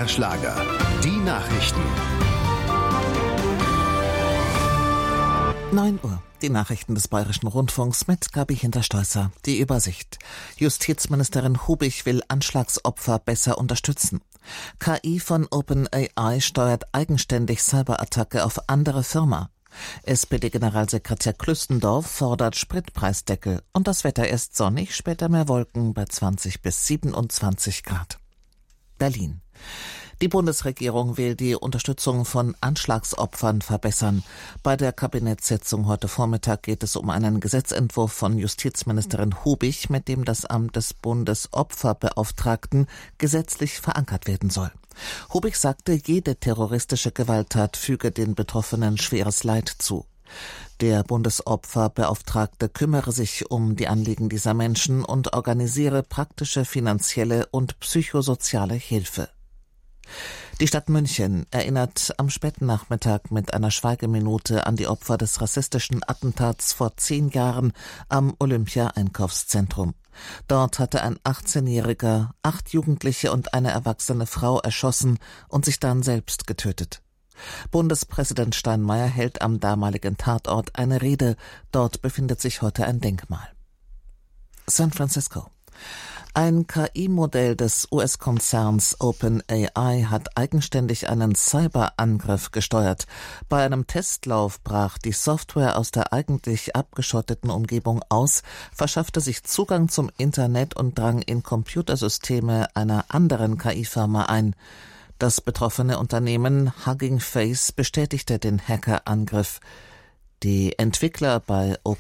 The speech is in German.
BR Schlager. Die Nachrichten. 9 Uhr. Die Nachrichten des Bayerischen Rundfunks mit Gabi Hinterstolzer. Die Übersicht. Justizministerin Hubich will Anschlagsopfer besser unterstützen. KI von OpenAI steuert eigenständig Cyberattacke auf andere Firma. SPD-Generalsekretär Klüstendorf fordert Spritpreisdeckel und das Wetter erst sonnig, später mehr Wolken bei 20 bis 27 Grad. Berlin. Die Bundesregierung will die Unterstützung von Anschlagsopfern verbessern. Bei der Kabinettssitzung heute Vormittag geht es um einen Gesetzentwurf von Justizministerin Hubich, mit dem das Amt des Bundesopferbeauftragten gesetzlich verankert werden soll. Hubich sagte, jede terroristische Gewalttat füge den Betroffenen schweres Leid zu. Der Bundesopferbeauftragte kümmere sich um die Anliegen dieser Menschen und organisiere praktische, finanzielle und psychosoziale Hilfe. Die Stadt München erinnert am späten Nachmittag mit einer Schweigeminute an die Opfer des rassistischen Attentats vor 10 Jahren am Olympia-Einkaufszentrum. Dort hatte ein 18-Jähriger 8 Jugendliche und eine erwachsene Frau erschossen und sich dann selbst getötet. Bundespräsident Steinmeier hält am damaligen Tatort eine Rede. Dort befindet sich heute ein Denkmal. San Francisco. Ein KI-Modell des US-Konzerns OpenAI hat eigenständig einen Cyberangriff gesteuert. Bei einem Testlauf brach die Software aus der eigentlich abgeschotteten Umgebung aus, verschaffte sich Zugang zum Internet und drang in Computersysteme einer anderen KI-Firma ein. Das betroffene Unternehmen Hugging Face bestätigte den Hackerangriff. Die Entwickler bei OpenAI